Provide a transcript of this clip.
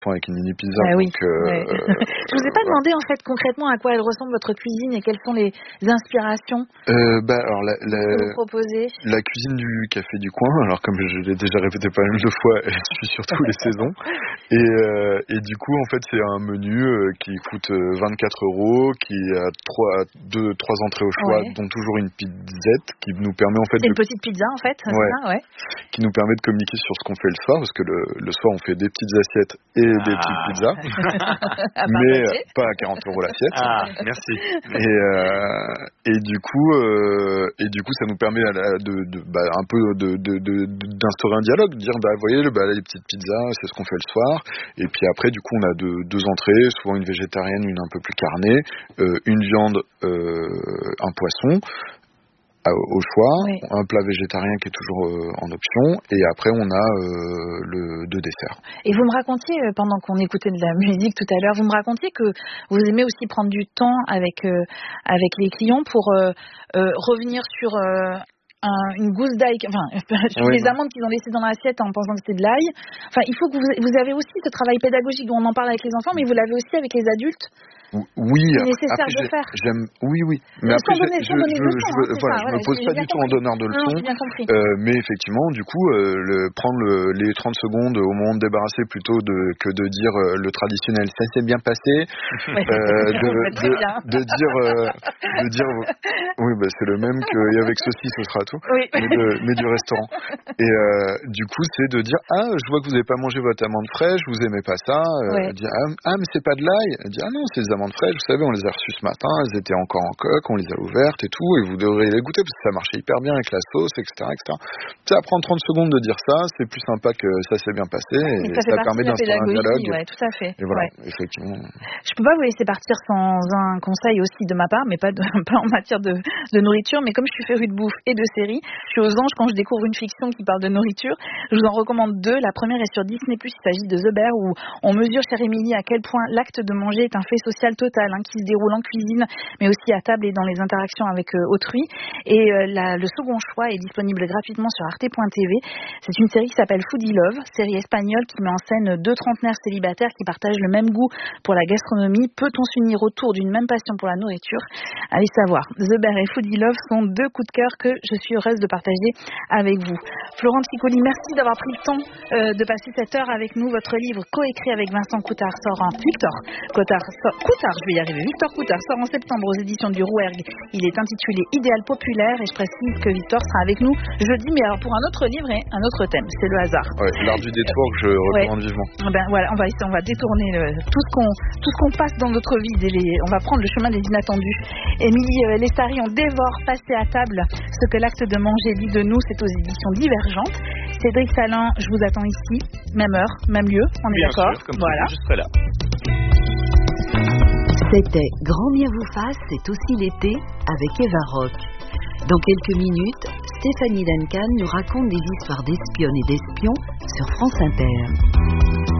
avec une mini pizza. Oui. Donc, je vous ai pas demandé en fait concrètement à quoi elle ressemble votre cuisine et quelles sont les inspirations alors que vous proposez. La cuisine du café du coin. Alors comme je l'ai déjà répété pas mal de fois, elle suit sur tous les saisons. Et du coup en fait c'est un menu qui coûte 24 €, qui a trois entrées au choix, dont toujours une pizzette qui nous permet en fait une petite pizza en fait, c'est ça, qui nous permet de communiquer sur ce qu'on fait le soir, parce que le soir on fait des petites assiettes et des petites pizzas, mais pas à 40 € l'assiette. Merci. Et du coup ça nous permet un peu d'instaurer un dialogue, de dire vous voyez les petites pizzas c'est ce qu'on fait le soir, et puis après du coup on a deux entrées, souvent une végétarienne, une un peu plus carnée, une viande, un poisson au choix, un plat végétarien qui est toujours en option, et après on a deux desserts. Et vous me racontiez, pendant qu'on écoutait de la musique tout à l'heure, vous me racontiez que vous aimez aussi prendre du temps avec les clients pour revenir sur une gousse d'ail, sur les amandes qu'ils ont laissées dans l'assiette en pensant que c'était de l'ail. Enfin, il faut que vous avez aussi ce travail pédagogique dont on en parle avec les enfants, mais vous l'avez aussi avec les adultes. Oui, c'est nécessaire après, de faire. Oui. Mais après, je me pose pas du tout en donneur de leçons. J'ai bien compris. Mais effectivement, du coup, prendre les 30 secondes au moment de débarrasser plutôt que de dire le traditionnel, ça s'est bien passé, de dire, oui, c'est le même qu'avec ceci, ce sera tout, mais du restaurant. Et du coup, c'est de dire, je vois que vous n'avez pas mangé votre amande fraîche, vous aimez pas ça. Dire, mais c'est pas de l'ail. Dire, non, c'est des amandes fraîches, vous savez, on les a reçues ce matin, elles étaient encore en coque, on les a ouvertes et tout, et vous devriez les goûter parce que ça marchait hyper bien avec la sauce, etc. Ça prend 30 secondes de dire ça, c'est plus sympa que ça s'est bien passé, et ça permet d'instaurer un dialogue. Oui, tout à fait. Et voilà, effectivement. Je peux pas vous laisser partir sans un conseil aussi de ma part, mais pas en matière de nourriture, mais comme je suis férue de bouffe et de séries, je suis aux anges quand je découvre une fiction qui parle de nourriture. Je vous en recommande deux. La première est sur Disney+, il s'agit de The Bear, où on mesure, chère Émilie, à quel point l'acte de manger est un fait social total, qui se déroule en cuisine, mais aussi à table et dans les interactions avec autrui. Et le second choix est disponible gratuitement sur arte.tv. C'est une série qui s'appelle Foodie Love, série espagnole qui met en scène deux trentenaires célibataires qui partagent le même goût pour la gastronomie. Peut-on s'unir autour d'une même passion pour la nourriture? Allez savoir. The Bear et Foodie Love sont deux coups de cœur que je suis heureuse de partager avec vous. Florence Piccoli, merci d'avoir pris le temps de passer cette heure avec nous. Votre livre coécrit avec Vincent Coutard sort en Victor Coutard sort en septembre aux éditions du Rouergue. Il est intitulé Idéal populaire, et je précise que Victor sera avec nous jeudi, mais alors pour un autre livre et un autre thème. C'est le hasard. L'art du détour que je recommande vivement. Voilà, on va détourner tout ce qu'on passe dans notre vie. On va prendre le chemin des inattendus. Émilie Lestari, on dévore passer à table ce que l'acte de manger dit de nous. C'est aux éditions Divergentes. Cédric Salin, je vous attends ici, même heure, même lieu, on est d'accord? Bien sûr, comme ça, je serai là. C'était Grand bien vous fasse, c'est aussi l'été avec Eva Rock. Dans quelques minutes, Stéphanie Duncan nous raconte des histoires d'espionnes et d'espions sur France Inter.